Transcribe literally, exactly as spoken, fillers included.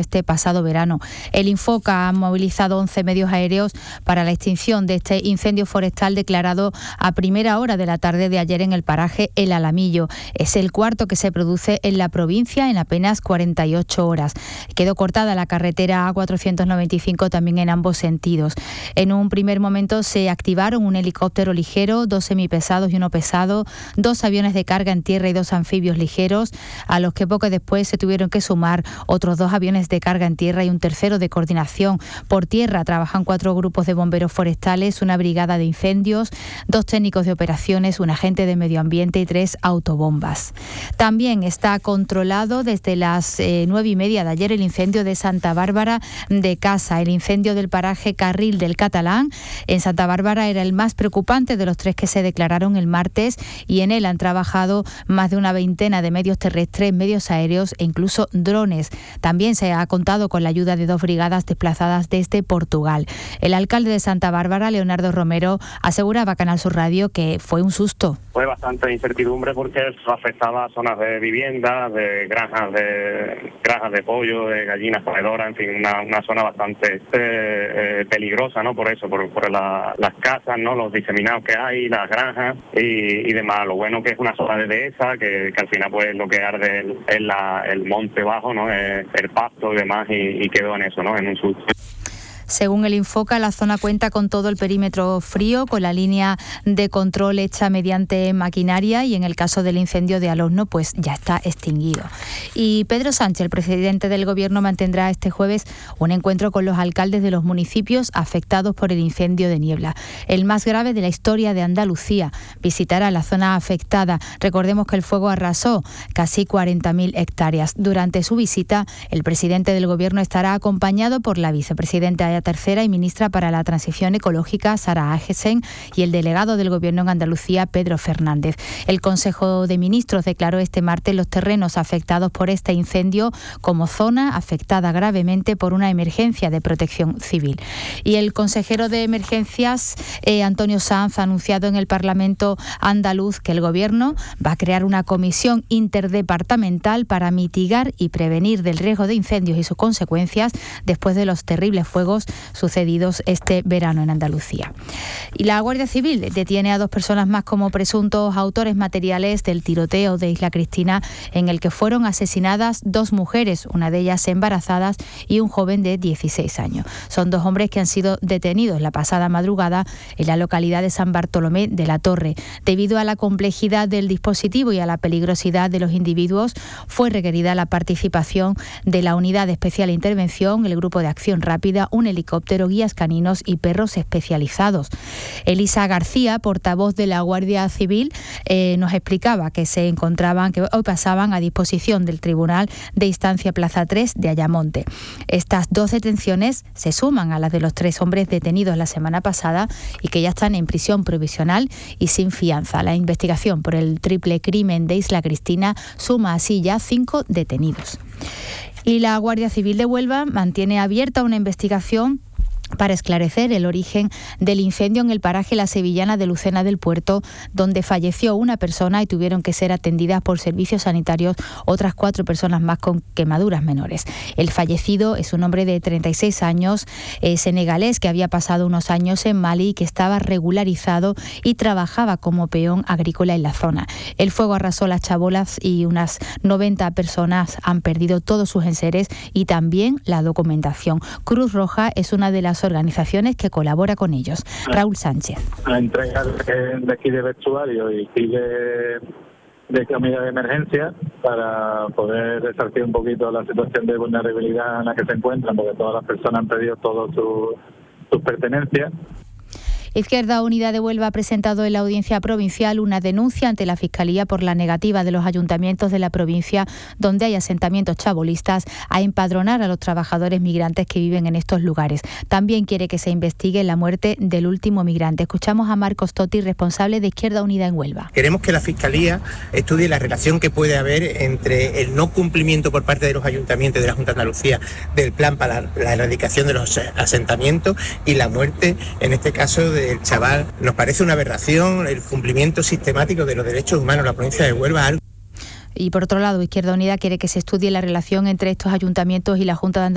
este pasado verano. El Infoca ha movilizado once medios aéreos para la extinción de este incendio forestal declarado a primera hora de la tarde de ayer en el paraje El Alamillo. Es el cuarto que se produce en la provincia en apenas cuarenta y ocho horas. Quedó cortada la carretera A cuatrocientos noventa y cinco también en ambos sentidos. En un primer momento se activaron un helicóptero ligero, dos semipesados y uno pesado, dos aviones de carga en tierra y dos anfibios ligeros, a los que poco después se tuvieron que sumar otros dos aviones de carga en tierra y un tercero de coordinación. Por tierra trabajan cuatro grupos de bomberos forestales, una brigada de incendios, dos técnicos de operaciones, un agente de medio ambiente y tres autobombas. También está controlado desde las eh, nueve y media de ayer el incendio de Santa Bárbara de Casa, el incendio del paraje Carril del Catalán. En Santa Bárbara era el más preocupante de los tres que se declararon el martes y en él han trabajado más de una veintena de medios terrestres, medios aéreos e incluso drones. También se ha contado con la ayuda de dos brigadas desplazadas desde Portugal. El alcalde de Santa Bárbara, Leonardo Romero, aseguraba a Canal Sur Radio que fue un susto. Fue bastante incertidumbre porque afectaba a zonas de viviendas, de granjas de granjas de pollo, de gallinas ponedoras, en fin, una, una zona bastante eh, eh, peligrosa, ¿no? Por eso, por, por la, las casas, ¿no? Los diseminados que hay, las granjas y, y demás. Lo bueno que es una zona de dehesa, que, que al final pues lo que arde es el, el monte bajo, ¿no? El, el pasto y demás, y, y quedó en eso, ¿no? En un susto. Según el Infoca, la zona cuenta con todo el perímetro frío, con la línea de control hecha mediante maquinaria y en el caso del incendio de Alosno, pues ya está extinguido. Y Pedro Sánchez, el presidente del Gobierno, mantendrá este jueves un encuentro con los alcaldes de los municipios afectados por el incendio de Niebla, el más grave de la historia de Andalucía. Visitará la zona afectada. Recordemos que el fuego arrasó casi cuarenta mil hectáreas. Durante su visita, el presidente del Gobierno estará acompañado por la vicepresidenta Tercera y ministra para la Transición Ecológica, Sara Agesen, y el delegado del Gobierno en Andalucía, Pedro Fernández. El Consejo de Ministros declaró este martes los terrenos afectados por este incendio como zona afectada gravemente por una emergencia de protección civil. Y el consejero de Emergencias, eh, Antonio Sanz, ha anunciado en el Parlamento andaluz que el Gobierno va a crear una comisión interdepartamental para mitigar y prevenir del riesgo de incendios y sus consecuencias después de los terribles fuegos sucedidos este verano en Andalucía. Y la Guardia Civil detiene a dos personas más como presuntos autores materiales del tiroteo de Isla Cristina, en el que fueron asesinadas dos mujeres, una de ellas embarazadas y un joven de dieciséis años. Son dos hombres que han sido detenidos la pasada madrugada en la localidad de San Bartolomé de la Torre. Debido a la complejidad del dispositivo y a la peligrosidad de los individuos, fue requerida la participación de la Unidad de Especial Intervención, el Grupo de Acción Rápida, un helicóptero, guías caninos y perros especializados. Elisa García, portavoz de la Guardia Civil, eh, nos explicaba que se encontraban, que hoy pasaban a disposición del Tribunal de Instancia Plaza tres de Ayamonte. Estas dos detenciones se suman a las de los tres hombres detenidos la semana pasada y que ya están en prisión provisional y sin fianza. La investigación por el triple crimen de Isla Cristina suma así ya cinco detenidos. Y la Guardia Civil de Huelva mantiene abierta una investigación para esclarecer el origen del incendio en el paraje La Sevillana de Lucena del Puerto, donde falleció una persona y tuvieron que ser atendidas por servicios sanitarios otras cuatro personas más con quemaduras menores. El fallecido es un hombre de treinta y seis años, eh, senegalés, que había pasado unos años en Mali y que estaba regularizado y trabajaba como peón agrícola en la zona. El fuego arrasó las chabolas y unas noventa personas han perdido todos sus enseres y también la documentación. Cruz Roja es una de las organizaciones que colabora con ellos. Raúl Sánchez. La entrega de, de aquí de vestuario y de, de comida de emergencia para poder resarcir un poquito la situación de vulnerabilidad en la que se encuentran, porque todas las personas han perdido todas sus sus pertenencias. Izquierda Unida de Huelva ha presentado en la Audiencia Provincial una denuncia ante la Fiscalía por la negativa de los ayuntamientos de la provincia, donde hay asentamientos chabolistas, a empadronar a los trabajadores migrantes que viven en estos lugares. También quiere que se investigue la muerte del último migrante. Escuchamos a Marcos Totti, responsable de Izquierda Unida en Huelva. Queremos que la Fiscalía estudie la relación que puede haber entre el no cumplimiento por parte de los ayuntamientos de la Junta de Andalucía del plan para la, la erradicación de los asentamientos y la muerte, en este caso, de el chaval. Nos parece una aberración el cumplimiento sistemático de los derechos humanos en la provincia de Huelva. Y por otro lado, Izquierda Unida quiere que se estudie la relación entre estos ayuntamientos y la Junta de Andalucía